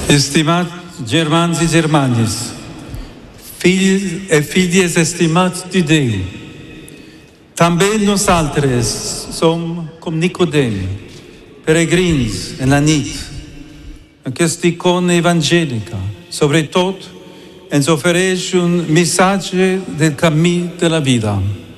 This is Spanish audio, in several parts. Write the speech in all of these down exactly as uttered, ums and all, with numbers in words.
Estimats germans i germanes, fills e filles estimats de Déu, també nosaltres som com Nicodem, peregrins en la nit. Aquesta icona evangèlica, sobretot, ens ofereix un missatge del camí de la vida.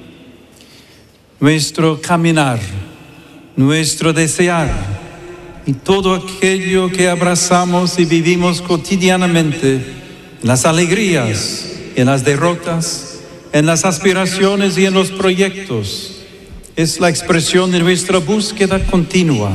Nuestro caminar, nuestro desear, y todo aquello que abrazamos y vivimos cotidianamente, en las alegrías, en las derrotas, en las aspiraciones y en los proyectos, es la expresión de nuestra búsqueda continua.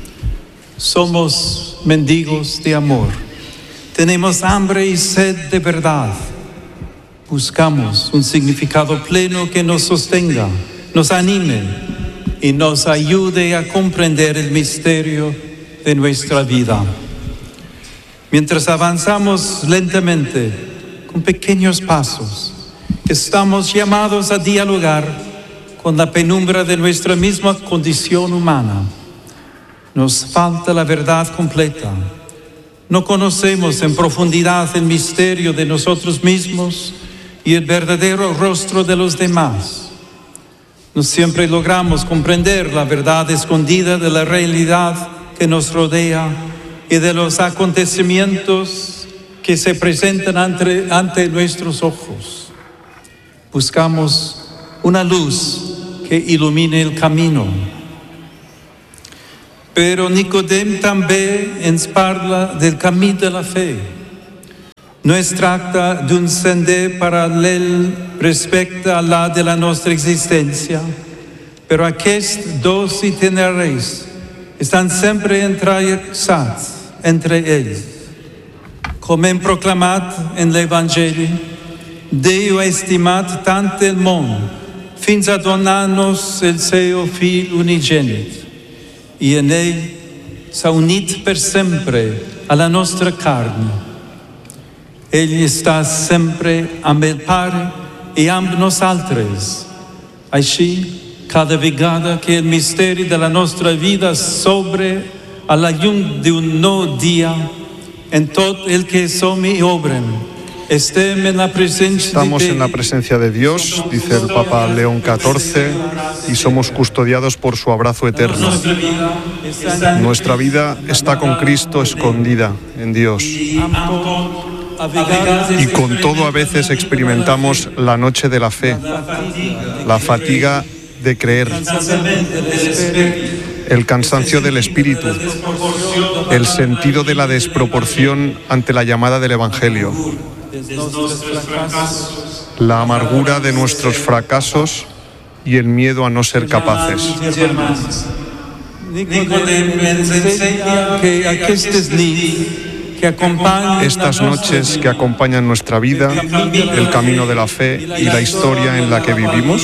Somos mendigos de amor, tenemos hambre y sed de verdad, buscamos un significado pleno que nos sostenga, nos anime y nos ayude a comprender el misterio de nuestra vida. Mientras avanzamos lentamente, con pequeños pasos, estamos llamados a dialogar con la penumbra de nuestra misma condición humana. Nos falta la verdad completa. No conocemos en profundidad el misterio de nosotros mismos y el verdadero rostro de los demás. No siempre logramos comprender la verdad escondida de la realidad que nos rodea y de los acontecimientos que se presentan ante, ante nuestros ojos. Buscamos una luz que ilumine el camino. Pero Nicodem també ens parla del camí de la fe. No es tracta d'un sender paral·lel respecte a la de la nostra existència, però aquests dos itineraris estan sempre entrellaçats entre ells. Com hem proclamat en l'Evangeli, Déu ha estimat tant el món fins a donar-nos el seu Fill unigènit, i en ell s'ha unit per sempre a la nostra carn. Ell està sempre amb el Pare i amb nosaltres. Així, cada vegada que el misteri de la nostra vida s'obre a la llum d'un nou dia, en tot el que som i obrem, estem en la presencia Estamos en la presencia de Dios, dice el Papa León catorce, y somos custodiados por su abrazo eterno. Nuestra vida está con Cristo escondida en Dios. Y con todo a veces experimentamos la noche de la fe, la fatiga de creer, el cansancio del espíritu, el sentido de la desproporción ante la llamada del Evangelio, la amargura de nuestros fracasos y el miedo a no ser capaces. Estas noches que acompañan nuestra vida, el camino de la fe y la historia en la que vivimos,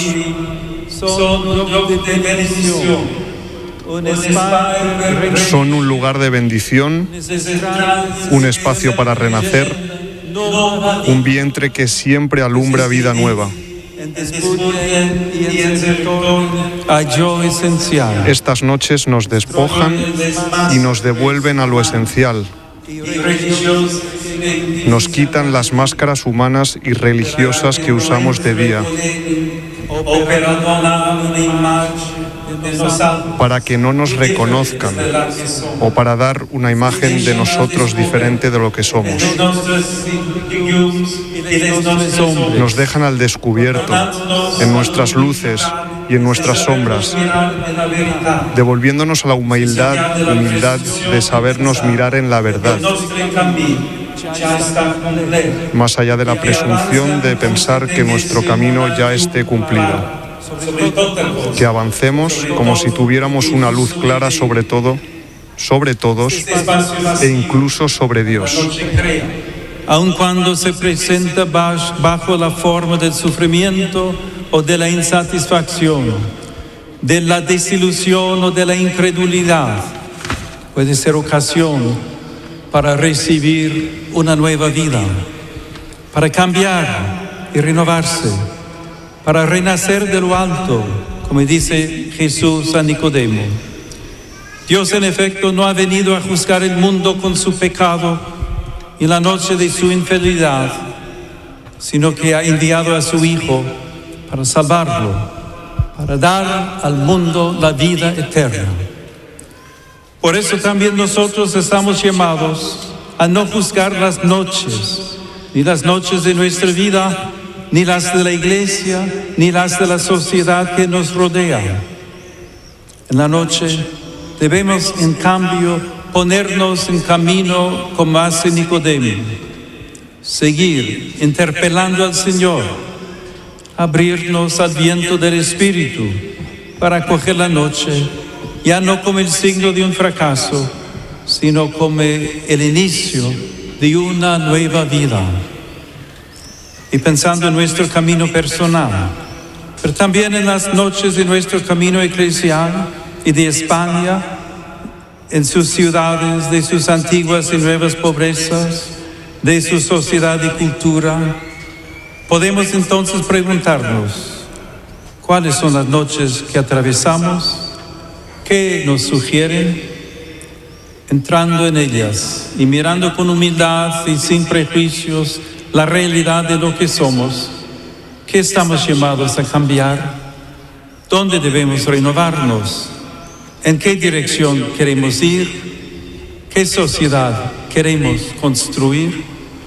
son un lugar de bendición, un espacio para renacer, un vientre que siempre alumbra vida nueva. Estas noches nos despojan y nos devuelven a lo esencial. Nos quitan las máscaras humanas y religiosas que usamos de día, para que no nos reconozcan o para dar una imagen de nosotros diferente de lo que somos. Nos dejan al descubierto en nuestras luces y en nuestras sombras, devolviéndonos a la humildad, humildad de sabernos mirar en la verdad, más allá de la presunción de pensar que nuestro camino ya esté cumplido. Que avancemos como si tuviéramos una luz clara sobre todo, sobre todos e incluso sobre Dios. Aun cuando se presenta bajo la forma del sufrimiento o de la insatisfacción, de la desilusión o de la incredulidad, puede ser ocasión para recibir una nueva vida, para cambiar y renovarse, para renacer de lo alto, como dice Jesús a Nicodemo. Dios, en efecto, no ha venido a juzgar el mundo con su pecado, y en la noche de su infidelidad, sino que ha enviado a su Hijo para salvarlo, para dar al mundo la vida eterna. Por eso también nosotros estamos llamados a no juzgar las noches, ni las noches de nuestra vida, ni las de la Iglesia, ni las de la sociedad que nos rodea. En la noche debemos, en cambio, ponernos en camino como hace Nicodemo, seguir interpelando al Señor, abrirnos al viento del Espíritu para acoger la noche, ya no como el signo de un fracaso, sino como el inicio de una nueva vida. Y pensando en nuestro camino personal, pero también en las noches de nuestro camino eclesial y de España, en sus ciudades, de sus antiguas y nuevas pobrezas, de su sociedad y cultura, podemos entonces preguntarnos, ¿cuáles son las noches que atravesamos? ¿Qué nos sugieren? Entrando en ellas y mirando con humildad y sin prejuicios la realidad de lo que somos, ¿qué estamos llamados a cambiar? ¿Dónde debemos renovarnos? ¿En qué dirección queremos ir? ¿Qué sociedad queremos construir?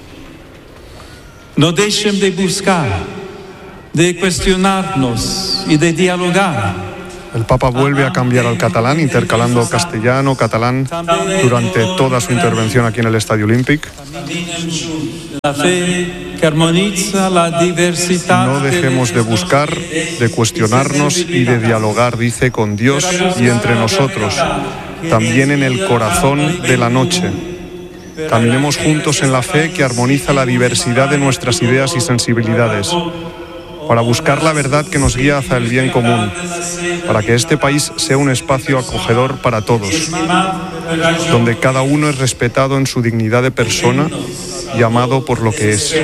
No dejen de buscar, de cuestionarnos y de dialogar. El Papa vuelve a cambiar al catalán, intercalando castellano, catalán, durante toda su intervención aquí en el Estadio Olímpic. La fe que armoniza la diversidad. No dejemos de buscar, de cuestionarnos y de dialogar, dice, con Dios y entre nosotros, también en el corazón de la noche. Caminemos juntos en la fe que armoniza la diversidad de nuestras ideas y sensibilidades, para buscar la verdad que nos guía hacia el bien común, para que este país sea un espacio acogedor para todos, donde cada uno es respetado en su dignidad de persona y amado por lo que es.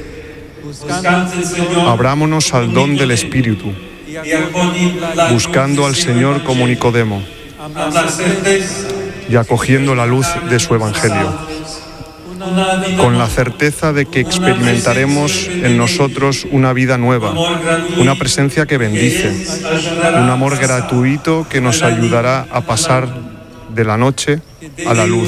Abrámonos al don del Espíritu, buscando al Señor como Nicodemo y acogiendo la luz de su Evangelio, con la certeza de que experimentaremos en nosotros una vida nueva, una presencia que bendice, un amor gratuito que nos ayudará a pasar de la noche a la luz,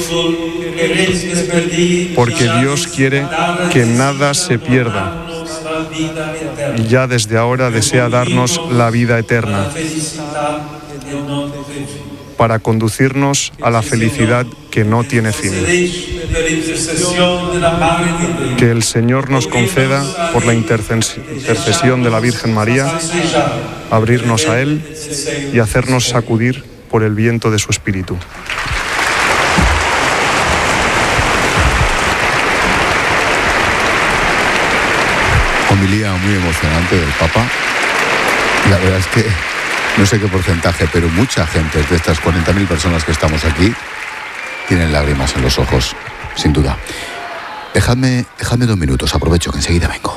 porque Dios quiere que nada se pierda y ya desde ahora desea darnos la vida eterna para conducirnos a la felicidad que no tiene fin. Que el Señor nos conceda, por la intercesión de la Virgen María, abrirnos a Él y hacernos sacudir por el viento de su Espíritu. Homilía muy emocionante del Papa. La verdad es que no sé qué porcentaje, pero mucha gente de estas cuarenta mil personas que estamos aquí tienen lágrimas en los ojos, sin duda. Dejadme, dejadme dos minutos, aprovecho que enseguida vengo.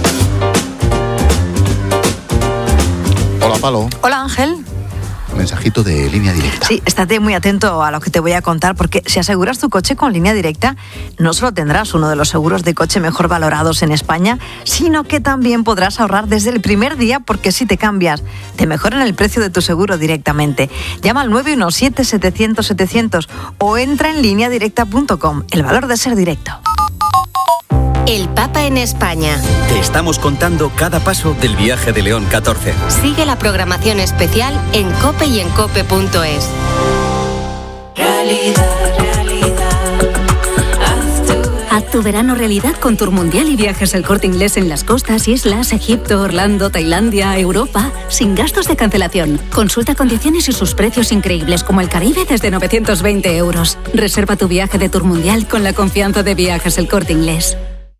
Hola, Palo. Hola, Ángel. Mensajito de Línea Directa. Sí, estate muy atento a lo que te voy a contar, porque si aseguras tu coche con Línea Directa, no solo tendrás uno de los seguros de coche mejor valorados en España, sino que también podrás ahorrar desde el primer día, porque si te cambias, te mejoran el precio de tu seguro directamente. Llama al nueve uno siete, setecientos, setecientos o entra en línea directa punto com. El valor de ser directo. El Papa en España. Te estamos contando cada paso del viaje de León catorce. Sigue la programación especial en COPE y en cope punto es. Realidad, realidad. Haz tu... Haz tu verano realidad con Tour Mundial y Viajes El Corte Inglés en las costas, islas, Egipto, Orlando, Tailandia, Europa, sin gastos de cancelación. Consulta condiciones y sus precios increíbles, como el Caribe desde novecientos veinte euros. Reserva tu viaje de Tour Mundial con la confianza de Viajes El Corte Inglés.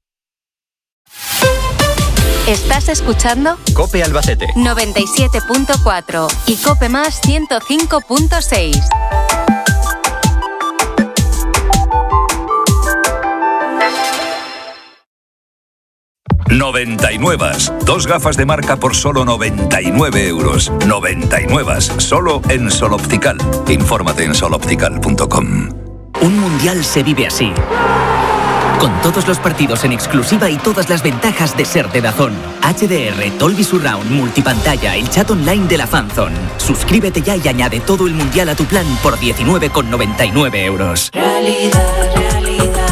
¿Estás escuchando? COPE Albacete noventa y siete punto cuatro y COPE Más ciento cinco punto seis. noventa y nueve. Dos gafas de marca por solo noventa y nueve euros. noventa y nueve. Solo en Sol Optical. Infórmate en sol optical punto com. Un mundial se vive así. Con todos los partidos en exclusiva y todas las ventajas de ser de DAZN. H D R, Dolby Surround, multipantalla, el chat online de la fanzone. Suscríbete ya y añade todo el mundial a tu plan por diecinueve con noventa y nueve euros. Realidad, realidad.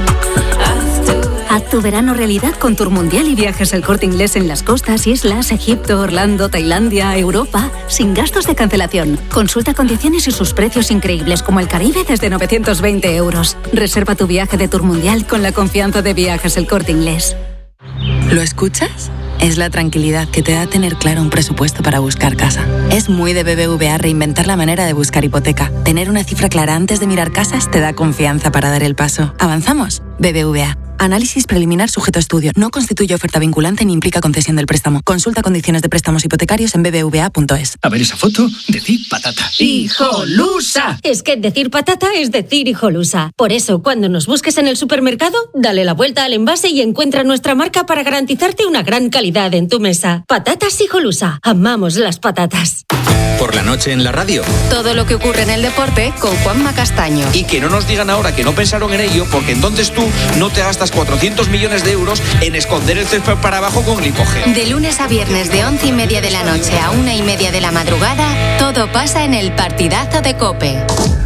Haz tu verano realidad con Tour Mundial y Viajes El Corte Inglés en las costas, islas, Egipto, Orlando, Tailandia, Europa, sin gastos de cancelación. Consulta condiciones y sus precios increíbles como el Caribe desde novecientos veinte euros. Reserva tu viaje de Tour Mundial con la confianza de Viajes El Corte Inglés. ¿Lo escuchas? Es la tranquilidad que te da tener claro un presupuesto para buscar casa. Es muy de B B V A reinventar la manera de buscar hipoteca. Tener una cifra clara antes de mirar casas te da confianza para dar el paso. ¿Avanzamos? B B V A. Análisis preliminar sujeto a estudio. No constituye oferta vinculante ni implica concesión del préstamo. Consulta condiciones de préstamos hipotecarios en b b v a punto es. A ver esa foto, decir patata. ¡Hijolusa! Es que decir patata es decir hijolusa. Por eso, cuando nos busques en el supermercado, dale la vuelta al envase y encuentra nuestra marca para garantizarte una gran calidad en tu mesa. Patatas Hijolusa. Amamos las patatas. Por la noche en la radio. Todo lo que ocurre en el deporte con Juanma Castaño. Y que no nos digan ahora que no pensaron en ello, porque entonces tú no te gastas cuatrocientos millones de euros en esconder el césped para abajo con glicógeno. De lunes a viernes de once y media de la noche a una y media de la madrugada, todo pasa en el partidazo de COPE.